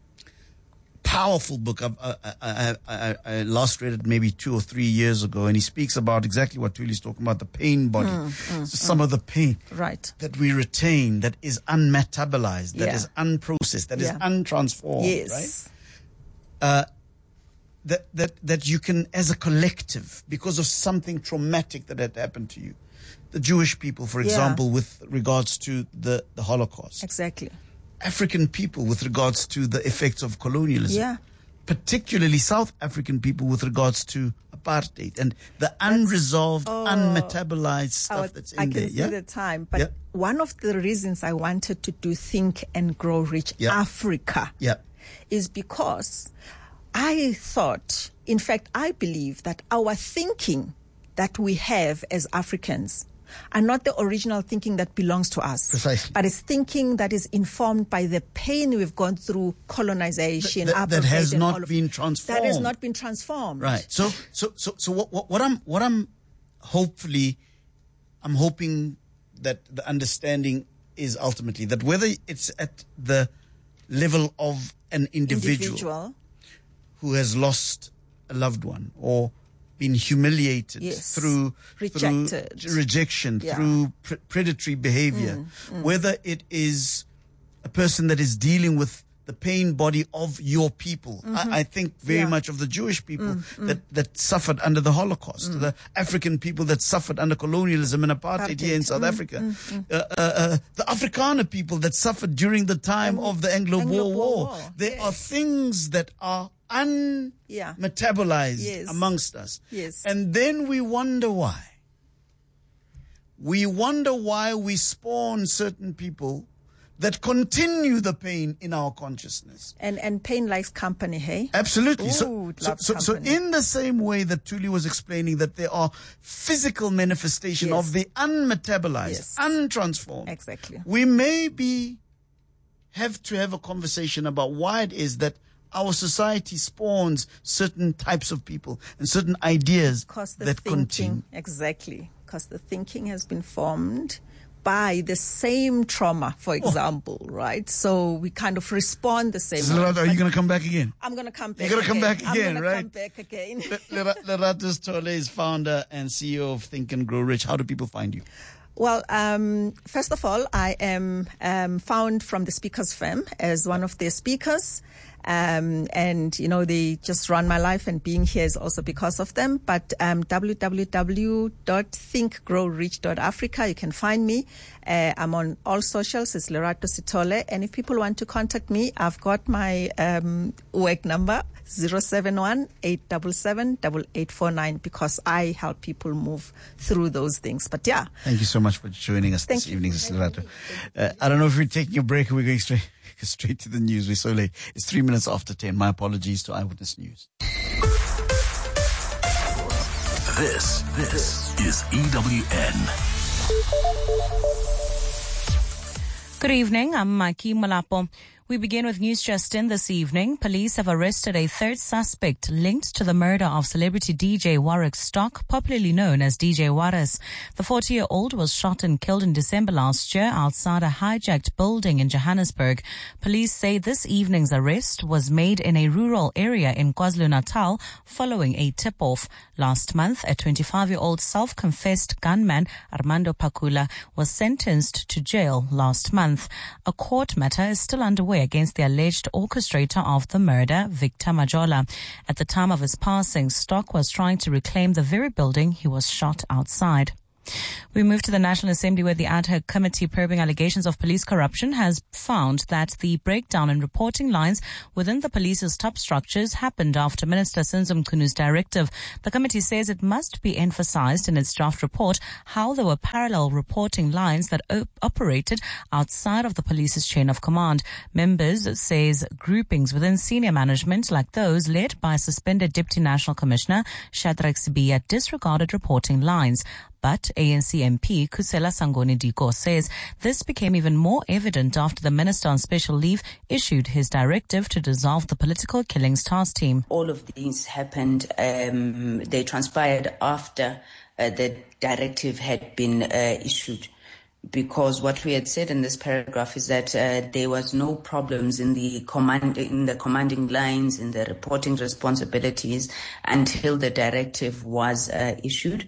Powerful book. I've, I, I, I, I last read it maybe two or three years ago, and he speaks about exactly what Tuli's talking about, the pain body. Mm, mm, so some of the pain Right. that we retain, that is unmetabolized, that Yeah. is unprocessed, that is Yeah. untransformed, Yes. right? Uh, that, that, that you can, as a collective, because of something traumatic that had happened to you. The Jewish people, for Yeah. example, with regards to the, the Holocaust. Exactly. African people with regards to the effects of colonialism. Yeah. Particularly South African people with regards to apartheid and the unresolved, oh, unmetabolized stuff I, would- that's I in can there. see Yeah? the time, but Yeah. one of the reasons I wanted to do Think and Grow Rich Yeah. Africa Yeah. is because I thought, in fact, I believe that our thinking that we have as Africans are not the original thinking that belongs to us. Precisely. But it's thinking that is informed by the pain we've gone through, colonization, That- that apartheid, has and not all of- been That has transformed. not been transformed. Right. So, so, so, so what, what, what I'm, what I'm hopefully, I'm hoping that the understanding is ultimately that whether it's at the level of an individual, Individual. who has lost a loved one or been humiliated Yes. through Rejected. through rejection, Yeah. through pre- predatory behavior, Mm, whether it is a person that is dealing with the pain body of your people. I, I think very Yeah. much of the Jewish people Mm, mm. that, that suffered under the Holocaust, the African people that suffered under colonialism and apartheid here in Apartheid. South Mm, Africa, mm, mm. Uh, uh, uh, the Afrikaner people that suffered during the time of the Anglo-Boer Anglo-Boer War. War, There are things that are Yeah. unmetabolized Yes. amongst us. Yes. And then we wonder why. We wonder why we spawn certain people that continue the pain in our consciousness. And and pain likes company, hey? Absolutely. Ooh, so, it so, loves so, so company. in the same way that Thuli was explaining that there are physical manifestation Yes. of the unmetabolized, Yes. untransformed. Exactly. We maybe have to have a conversation about why it is that our society spawns certain types of people and certain ideas Because the that thinking, continue. exactly, because the thinking has been formed by the same trauma, for Oh. example, right? So we kind of respond the same So, way. Lerato, are you But going to come back again? I'm going to come back You're gonna come again. back I'm again, gonna right? come back again. Lerato Tolle is founder and C E O of Think and Grow Rich. How do people find you? Well, um, first of all, I am um, found from the Speakers Firm as one of their speakers. Um, and, you know, they just run my life, and being here is also because of them. But um, w w w dot think grow rich dot africa, you can find me. Uh, I'm on all socials. It's Lerato Sithole. And if people want to contact me, I've got my um, work number, zero seven one, eight seven seven, eight eight four nine, because I help people move through those things. But yeah. Thank you so much for joining us Thank this you. evening, Sister Lerato. Uh, I don't know if we're taking a break or we're going straight straight to the news. We're so late. It's three minutes after ten. My apologies to Eyewitness News. This, this is E W N. Good evening, I'm Maki Malapo. We begin with News Just In this evening. Police have arrested a third suspect linked to the murder of celebrity D J Warwick Stock, popularly known as D J Warris. The forty-year-old was shot and killed in December last year outside a hijacked building in Johannesburg. Police say this evening's arrest was made in a rural area in KwaZulu-Natal following a tip-off. Last month, a twenty-five-year-old self-confessed gunman, Armando Pakula, was sentenced to jail last month. A court matter is still underway underway against the alleged orchestrator of the murder, Victor Majola. At the time of his passing, Stock was trying to reclaim the very building he was shot outside. We move to the National Assembly, where the ad hoc committee probing allegations of police corruption has found that the breakdown in reporting lines within the police's top structures happened after Minister Senzo Mkunu's directive. The committee says it must be emphasized in its draft report how there were parallel reporting lines that op- operated outside of the police's chain of command. Members says groupings within senior management, like those led by suspended Deputy National Commissioner Shadrack Sibiya, disregarded reporting lines. But A N C M P Khusela Sangoni Diko says this became even more evident after the Minister on special leave issued his directive to dissolve the Political Killings Task Team. All of these happened, um, they transpired after uh, the directive had been uh, issued. Because what we had said in this paragraph is that uh, there was no problems in the command, in the commanding lines, in the reporting responsibilities until the directive was uh, issued.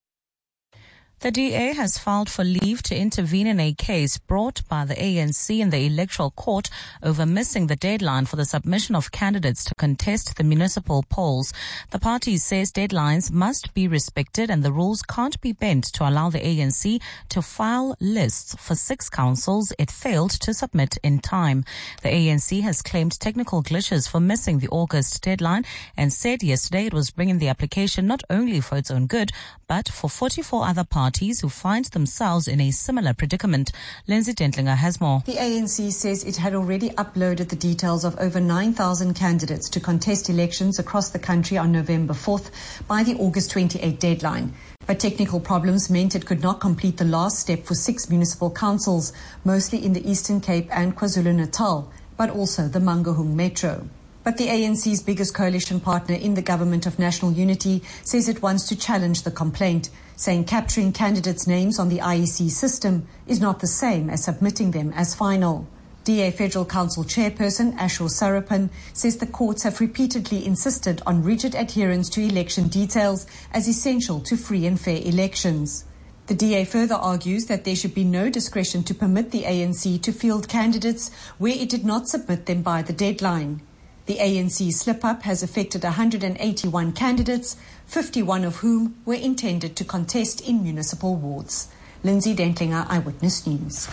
The D A has filed for leave to intervene in a case brought by the A N C in the Electoral Court over missing the deadline for the submission of candidates to contest the municipal polls. The party says deadlines must be respected and the rules can't be bent to allow the A N C to file lists for six councils it failed to submit in time. The A N C has claimed technical glitches for missing the August deadline and said yesterday it was bringing the application not only for its own good, but for forty-four other parties who find themselves in a similar predicament. Lindsay Dentlinger has more. The A N C says it had already uploaded the details of over nine thousand candidates to contest elections across the country on November fourth by the August twenty-eighth deadline. But technical problems meant it could not complete the last step for six municipal councils, mostly in the Eastern Cape and KwaZulu-Natal, but also the Mangaung Metro. But the A N C's biggest coalition partner in the Government of National Unity says it wants to challenge the complaint, saying capturing candidates' names on the I E C system is not the same as submitting them as final. D A Federal Council Chairperson Ashur Sarapan says the courts have repeatedly insisted on rigid adherence to election details as essential to free and fair elections. The D A further argues that there should be no discretion to permit the A N C to field candidates where it did not submit them by the deadline. The A N C slip-up has affected one hundred eighty-one candidates, fifty-one of whom were intended to contest in municipal wards. Lindsay Dentlinger, Eyewitness News.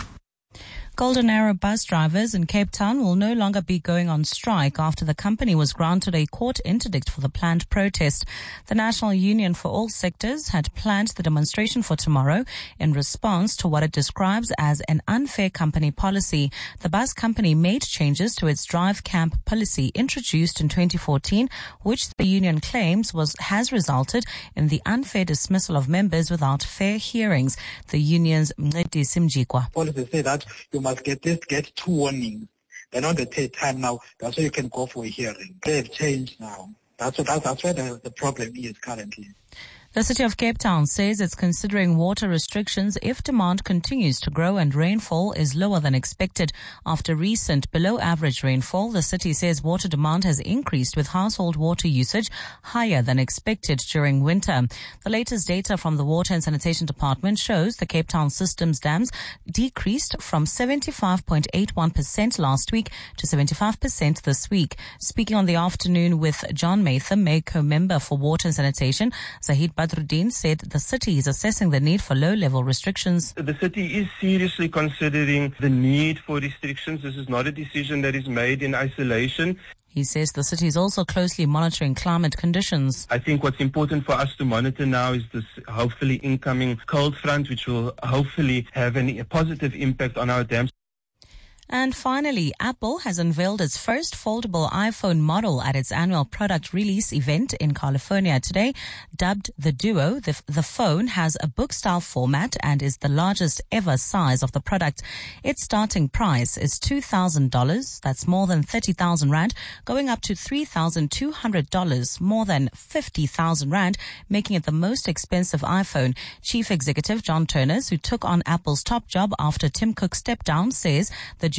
Golden Arrow bus drivers in Cape Town will no longer be going on strike after the company was granted a court interdict for the planned protest. The National Union for All Sectors had planned the demonstration for tomorrow in response to what it describes as an unfair company policy. The bus company made changes to its drive camp policy introduced in twenty fourteen, which the union claims was has resulted in the unfair dismissal of members without fair hearings. The union's Mncedi Simjikwa. Policy say that you must get this, get two warnings. Then on the third time now, that's why you can go for a hearing. They have changed now. That's what, that's, that's where the, the problem is currently. The City of Cape Town says it's considering water restrictions if demand continues to grow and rainfall is lower than expected. After recent below-average rainfall, the city says water demand has increased with household water usage higher than expected during winter. The latest data from the Water and Sanitation Department shows the Cape Town system's dams decreased from seventy-five point eight one percent last week to seventy-five percent this week. Speaking on the afternoon with John Matham, MECO member for Water and Sanitation, Zahid Badruddin said the city is assessing the need for low-level restrictions. The city is seriously considering the need for restrictions. This is not a decision that is made in isolation. He says the city is also closely monitoring climate conditions. I think what's important for us to monitor now is this hopefully incoming cold front, which will hopefully have an, a positive impact on our dams. And finally, Apple has unveiled its first foldable iPhone model at its annual product release event in California today. Dubbed the Duo, the, the phone has a book-style format and is the largest ever size of the product. Its starting price is two thousand dollars. That's more than thirty thousand rand, going up to three thousand two hundred dollars, more than fifty thousand rand, making it the most expensive iPhone. Chief Executive John Turners, who took on Apple's top job after Tim Cook stepped down, says the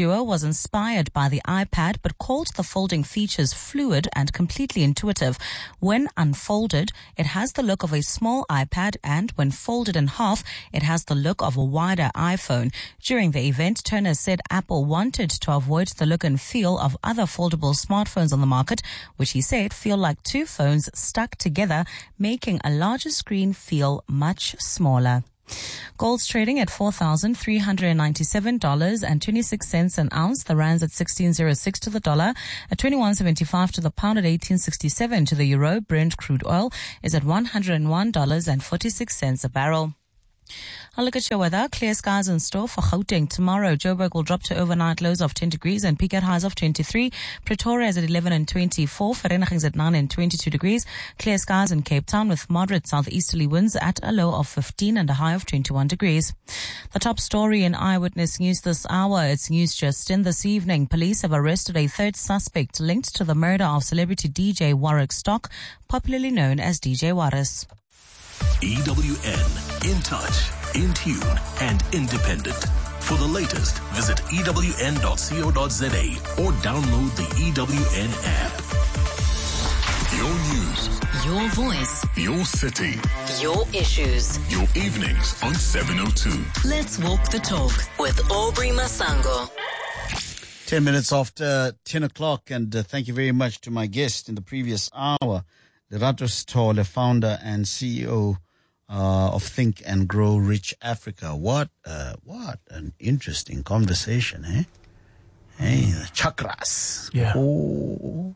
duo was inspired by the iPad but called the folding features fluid and completely intuitive. When unfolded, it has the look of a small iPad, and when folded in half, it has the look of a wider iPhone. During the event, Turner said Apple wanted to avoid the look and feel of other foldable smartphones on the market, which he said feel like two phones stuck together, making a larger screen feel much smaller. Gold's trading at four thousand three hundred ninety-seven dollars and twenty-six cents an ounce. The rand's at sixteen oh six to the dollar, at twenty-one seventy-five to the pound, at eighteen sixty-seven to the euro. Brent crude oil is at one hundred one dollars and forty-six cents a barrel. I'll look at your weather. Clear skies in store for Gauteng tomorrow. Joburg will drop to overnight lows of ten degrees and peak at highs of twenty-three. Pretoria is at eleven and twenty-four. Vereeniging is at nine and twenty-two degrees. Clear skies in Cape Town with moderate southeasterly winds at a low of fifteen and a high of twenty-one degrees. The top story in Eyewitness News this hour. It's news just in this evening. Police have arrested a third suspect linked to the murder of celebrity D J Warwick Stock, popularly known as D J Warris. E W N, in touch, in tune, and independent. For the latest, visit E W N dot co dot za or download the E W N app. Your news. Your voice. Your city. Your issues. Your evenings on seven oh two. Let's walk the talk with Aubrey Masango. Ten minutes after ten o'clock, and uh, thank you very much to my guest in the previous hour, Lerato Sithole, founder and C E O uh, of Think and Grow Rich Africa. What uh, what an interesting conversation, eh? Hey, the chakras. Yeah. Oh.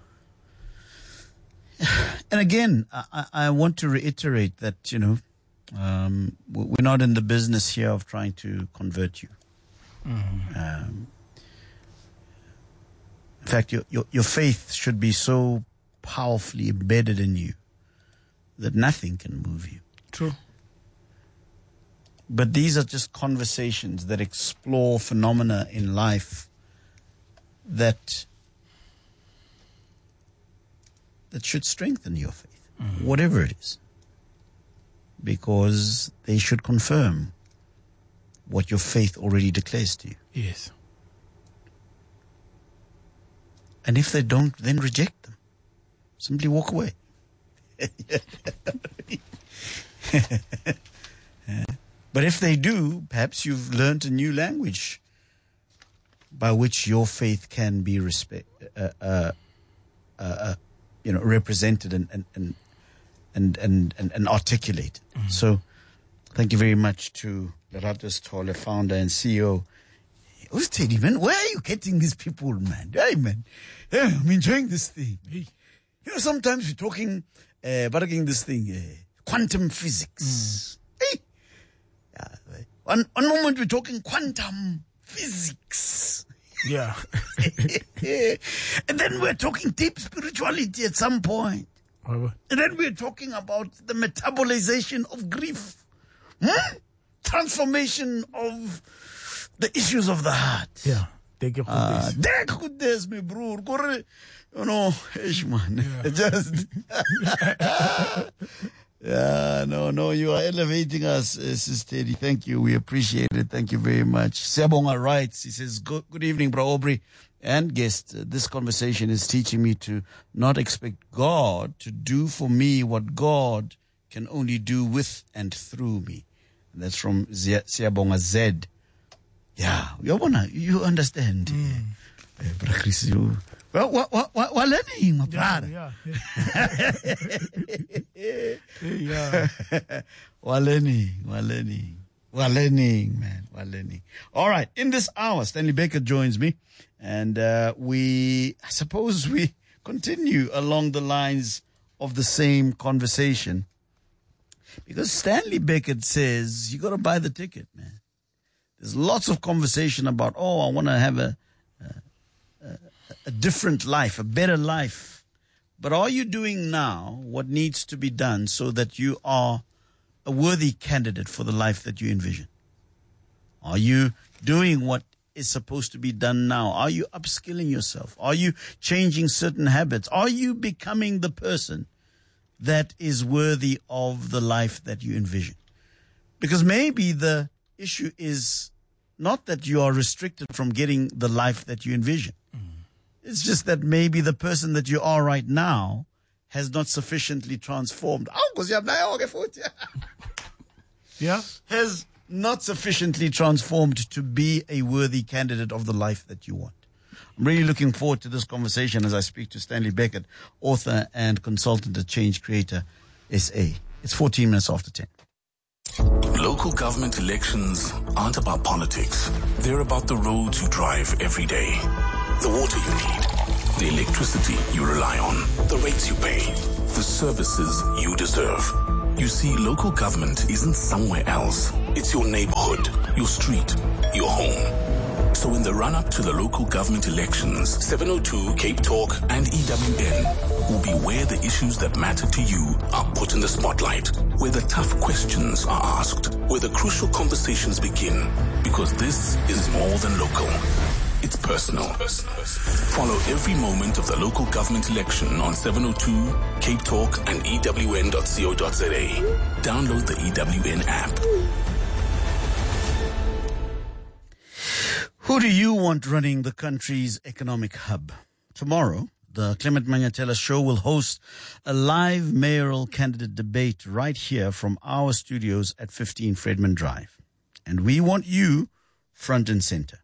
And again, I, I want to reiterate that, you know, um, we're not in the business here of trying to convert you. Mm-hmm. Um, in fact, your, your your faith should be so powerfully embedded in you that nothing can move you. True. But these are just conversations that explore phenomena in life that that should strengthen your faith, mm-hmm. whatever it is, because they should confirm what your faith already declares to you. Yes. And if they don't, then reject them. Simply walk away. But if they do, perhaps you've learned a new language by which your faith can be respect, uh, uh, uh, uh, you know, represented and and and and and, and, and articulated. Mm-hmm. So, thank you very much to Lerato Sithole, founder and C E O. I was telling you, man, where are you getting these people, man? Hey, man, yeah, I'm enjoying this thing. Hey. You know, sometimes we're talking, uh, about this thing, uh, quantum physics. Mm. Hey. Yeah, one, one moment we're talking quantum physics. Yeah. And then we're talking deep spirituality at some point. What? And then we're talking about the metabolization of grief. Hmm? Transformation of the issues of the heart. Yeah. Take your uh, Dek goeddes, my broer. Kore, you know, ish man. Yeah. Just. Yeah, no, no, you are elevating us, uh, Sister Teddy. Thank you. We appreciate it. Thank you very much. Sebonga writes, he says, good, good evening, Bro Aubrey and guest. Uh, this conversation is teaching me to not expect God to do for me what God can only do with and through me. And that's from Siabonga Z. Yeah, you understand. Mm. Uh, Bro Chris, you... Well, what, what, what, what learning, my brother? Yeah, yeah. Yeah. We're learning, we're learning, we're learning, man, we're learning. All right, in this hour, Stanley Baker joins me, and uh, we, I suppose we continue along the lines of the same conversation, because Stanley Baker says you got to buy the ticket, man. There's lots of conversation about, oh, I want to have a, a, a a different life, a better life. But are you doing now what needs to be done so that you are a worthy candidate for the life that you envision? Are you doing what is supposed to be done now? Are you upskilling yourself? Are you changing certain habits? Are you becoming the person that is worthy of the life that you envision? Because maybe the issue is not that you are restricted from getting the life that you envision. Mm. It's just that maybe the person that you are right now has not sufficiently transformed. Yeah. Has not sufficiently transformed to be a worthy candidate of the life that you want. I'm really looking forward to this conversation as I speak to Stanley Beckett, author and consultant at Change Creator S A. It's fourteen minutes after ten. Local government elections aren't about politics. They're about the roads you drive every day, the water you need, the electricity you rely on, the rates you pay, the services you deserve. You see, local government isn't somewhere else. It's your neighborhood, your street, your home. So in the run-up to the local government elections, seven oh two, Cape Talk, and E W N will be where the issues that matter to you are put in the spotlight, where the tough questions are asked, where the crucial conversations begin, because this is more than local. It's personal. Follow every moment of the local government election on seven oh two, Cape Talk, and E W N dot co dot za. Download the E W N app. Who do you want running the country's economic hub? Tomorrow, the Clement Manyathela Show will host a live mayoral candidate debate right here from our studios at fifteen Fredman Drive. And we want you front and center.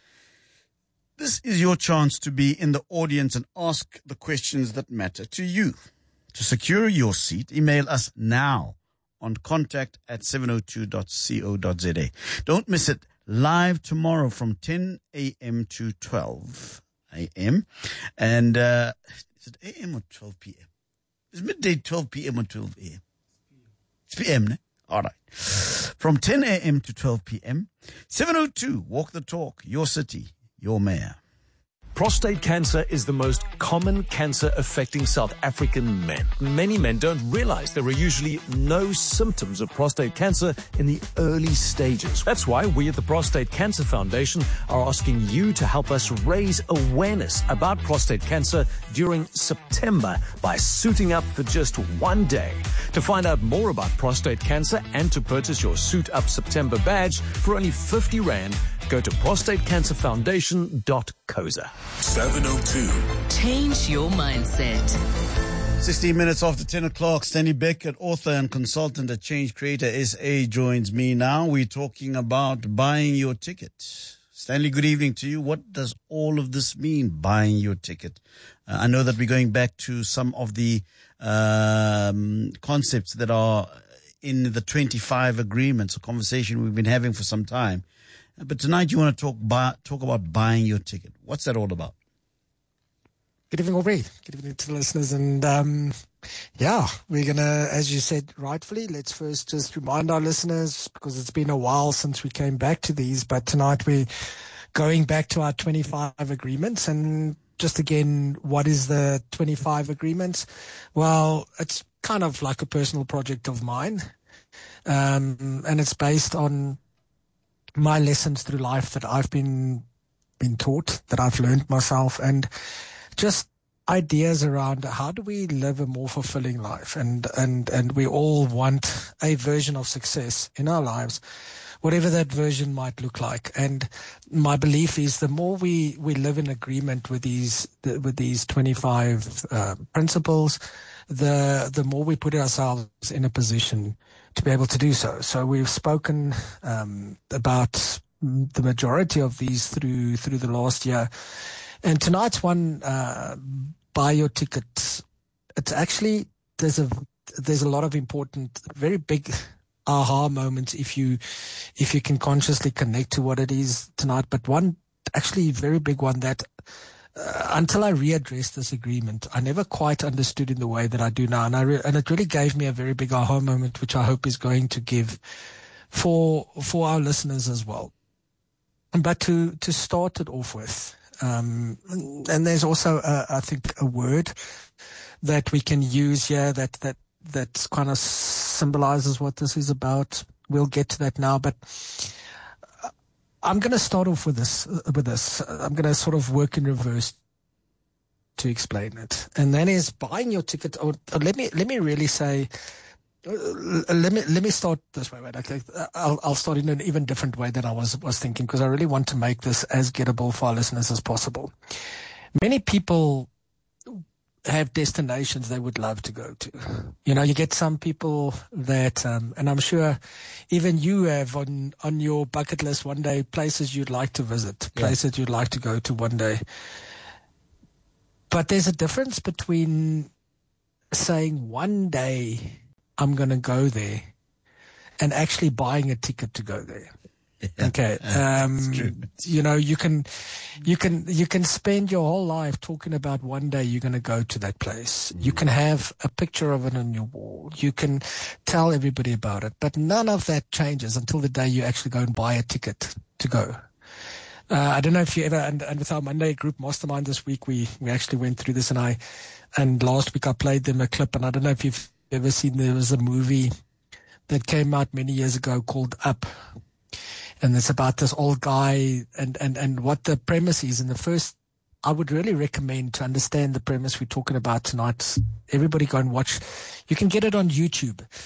This is your chance to be in the audience and ask the questions that matter to you. To secure your seat, email us now on contact at seven oh two dot co dot za. Don't miss it. Live tomorrow from ten a.m. to twelve a.m. And uh, is it a m or twelve p.m.? Is midday twelve p.m. or twelve a.m.? It's p m, ne? All right. From ten a.m. to twelve p.m. seven oh two, Walk the Talk, your city, your mayor. Prostate cancer is the most common cancer affecting South African men. Many men don't realize there are usually no symptoms of prostate cancer in the early stages. That's why we at the Prostate Cancer Foundation are asking you to help us raise awareness about prostate cancer during September by suiting up for just one day. To find out more about prostate cancer and to purchase your Suit Up September badge for only fifty rand, go to prostate cancer foundation dot coza. seven oh two. Change your mindset. sixteen minutes after ten o'clock, Stanley Beckett, author and consultant at Change Creator S A, joins me now. We're talking about buying your ticket. Stanley, good evening to you. What does all of this mean, buying your ticket? Uh, I know that we're going back to some of the um, concepts that are in the twenty-five agreements, a conversation we've been having for some time. But tonight you want to talk buy, talk about buying your ticket. What's that all about? Good evening, Aubrey. Good evening to the listeners. And um, yeah, we're going to, as you said rightfully, let's first just remind our listeners, because it's been a while since we came back to these, but tonight we're going back to our twenty-five agreements. And just again, what is the twenty-five agreements? Well, it's kind of like a personal project of mine. Um, and it's based on my lessons through life that I've been been taught, that I've learned myself, and just ideas around how do we live a more fulfilling life. And, and, and we all want a version of success in our lives, whatever that version might look like. And my belief is the more we, we live in agreement with these, with these twenty-five uh, principles, the, the more we put ourselves in a position to be able to do so. So we've spoken um, about the majority of these through through the last year. And tonight's one, uh, buy your ticket. It's actually, there's a there's a lot of important, very big aha moments if you if you can consciously connect to what it is tonight. But one actually very big one that Uh, until I readdressed this agreement, I never quite understood in the way that I do now. And I re- and it really gave me a very big aha moment, which I hope is going to give for for our listeners as well. But to, to start it off with, um, and there's also, a, I think, a word that we can use here that, that, that kind of symbolizes what this is about. We'll get to that now, but I'm going to start off with this, with this. I'm going to sort of work in reverse to explain it. And that is buying your ticket, or, or let me, let me really say, uh, let me let me start this way. Right? Okay, I'll I'll start in an even different way than I was was thinking, because I really want to make this as gettable for our listeners as possible. Many people have destinations they would love to go to. You know, you get some people that, um, and I'm sure even you have on, on your bucket list one day, places you'd like to visit, Yeah. places you'd like to go to one day. But there's a difference between saying one day I'm going to go there and actually buying a ticket to go there. Yeah. Okay. Um, you know, you can, you can, you can spend your whole life talking about one day you're going to go to that place. You can have a picture of it on your wall. You can tell everybody about it, but none of that changes until the day you actually go and buy a ticket to go. Uh, I don't know if you ever, and, and with our Monday group mastermind this week, we, we actually went through this, and I, and last week I played them a clip, and I don't know if you've ever seen, there was a movie that came out many years ago called Up. And it's about this old guy, and, and, and what the premise is. And the first, I would really recommend, to understand the premise we're talking about tonight, everybody go and watch. You can get it on YouTube.